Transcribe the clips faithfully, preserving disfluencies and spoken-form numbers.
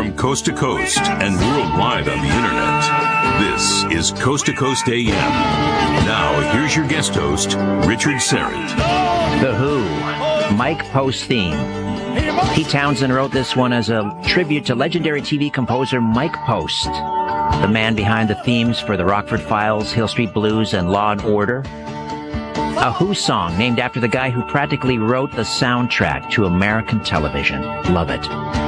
From coast to coast and worldwide on the internet, this is Coast to Coast A M. Now, here's your guest host, Richard Syrett. The Who, Mike Post theme. Pete Townsend wrote this one as a tribute to legendary T V composer Mike Post, the man behind the themes for The Rockford Files, Hill Street Blues, and Law and Order. A Who song named after the guy who practically wrote the soundtrack to American television. Love it.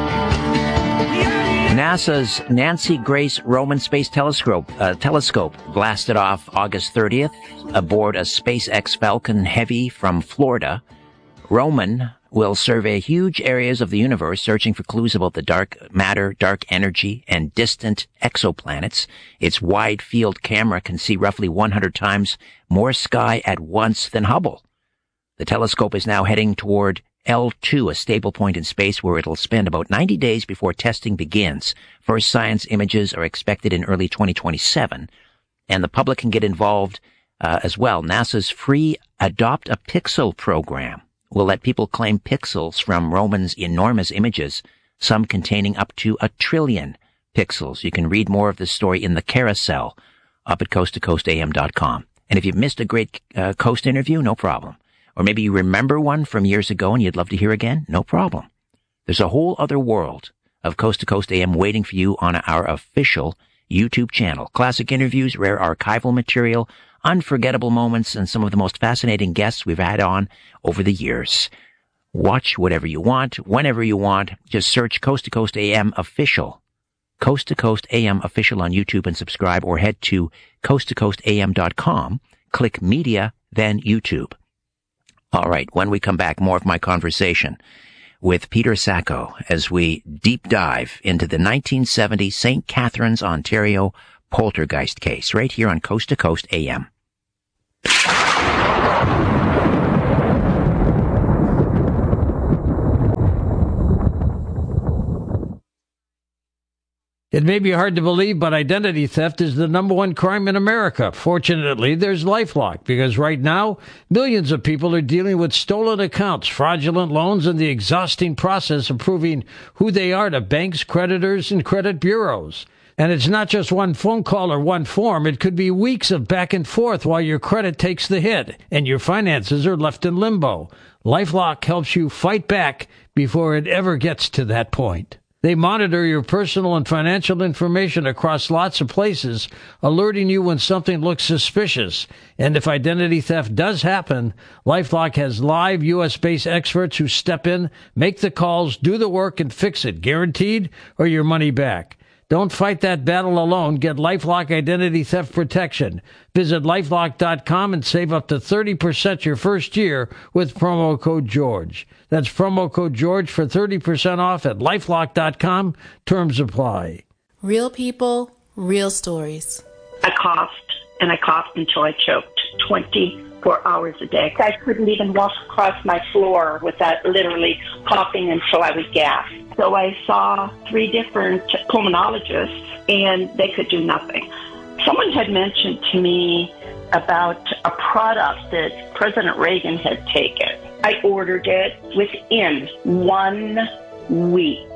NASA's Nancy Grace Roman Space Telescope, uh, telescope blasted off August thirtieth aboard a SpaceX Falcon Heavy from Florida. Roman will survey huge areas of the universe, searching for clues about the dark matter, dark energy, and distant exoplanets. Its wide-field camera can see roughly one hundred times more sky at once than Hubble. The telescope is now heading toward L two, a stable point in space where it'll spend about ninety days before testing begins. First science images are expected in early twenty twenty-seven, and the public can get involved uh, as well. NASA's free Adopt a Pixel program will let people claim pixels from Roman's enormous images, some containing up to a trillion pixels. You can read more of this story in the carousel up at coast to coast a m dot com. And if you've missed a great uh, Coast interview, no problem. Or maybe you remember one from years ago and you'd love to hear again, no problem. There's a whole other world of Coast to Coast A M waiting for you on our official YouTube channel. Classic interviews, rare archival material, unforgettable moments, and some of the most fascinating guests we've had on over the years. Watch whatever you want, whenever you want. Just search Coast to Coast A M Official. Coast to Coast A M Official on YouTube and subscribe, or head to coast to coast a m dot com, click Media, then YouTube. All right, when we come back, more of my conversation with Peter Sacco as we deep dive into the nineteen seventy Saint Catharines, Ontario poltergeist case right here on Coast to Coast A M. It may be hard to believe, but identity theft is the number one crime in America. Fortunately, there's LifeLock, because right now, millions of people are dealing with stolen accounts, fraudulent loans, and the exhausting process of proving who they are to banks, creditors, and credit bureaus. And it's not just one phone call or one form. It could be weeks of back and forth while your credit takes the hit and your finances are left in limbo. LifeLock helps you fight back before it ever gets to that point. They monitor your personal and financial information across lots of places, alerting you when something looks suspicious. And if identity theft does happen, LifeLock has live U S-based experts who step in, make the calls, do the work, and fix it, guaranteed, or your money back. Don't fight that battle alone. Get LifeLock Identity Theft Protection. Visit lifelock dot com and save up to thirty percent your first year with promo code George. That's promo code George for thirty percent off at lifelock dot com. Terms apply. Real people, real stories. I coughed, and I coughed until I choked twenty-four hours a day. I couldn't even walk across my floor without literally coughing until I would gasp. So I saw three different pulmonologists, and they could do nothing. Someone had mentioned to me about a product that President Reagan had taken. I ordered it within one week.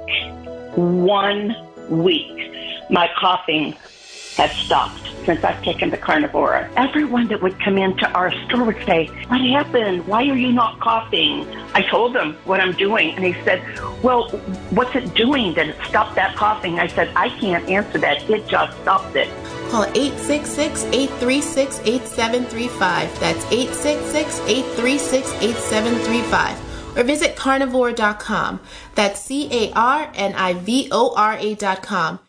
One week. My coughing has stopped since I've taken the Carnivora. Everyone that would come into our store would say, "What happened? Why are you not coughing?" I told them what I'm doing, and he said, "Well, what's it doing that it stopped that coughing?" I said, "I can't answer that. It just stopped it." Call eight six six, eight three six, eight seven three five. That's eight six six, eight three six, eight seven three five. Or visit carnivore dot com. That's C A R N I V O R A dot com.